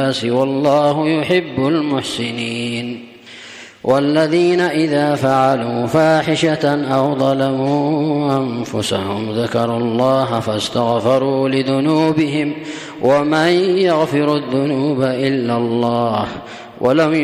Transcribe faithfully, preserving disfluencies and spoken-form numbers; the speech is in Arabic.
والله يحب المحسنين. والذين إذا فعلوا فاحشة أو ظلموا أنفسهم ذكروا الله فاستغفروا لذنوبهم ومن يغفر الذنوب إلا الله ولم